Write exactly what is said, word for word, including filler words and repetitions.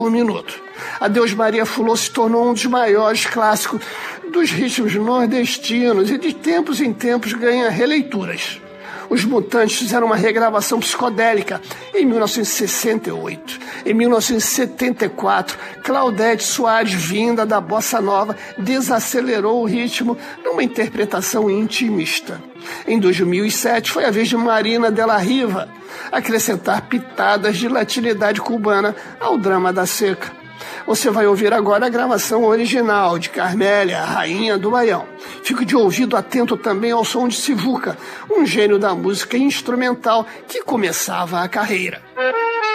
Um minuto. Adeus Maria Fulô se tornou um dos maiores clássicos dos ritmos nordestinos e de tempos em tempos ganha releituras. Os Mutantes fizeram uma regravação psicodélica em mil novecentos e sessenta e oito. Em mil novecentos e setenta e quatro, Claudete Soares, vinda da Bossa Nova, desacelerou o ritmo numa interpretação intimista. Em dois mil e sete, foi a vez de Marina de la Riva acrescentar pitadas de latinidade cubana ao drama da seca. Você vai ouvir agora a gravação original de Carmélia, a rainha do Baião. Fique de ouvido atento também ao som de Sivuca, um gênio da música instrumental que começava a carreira.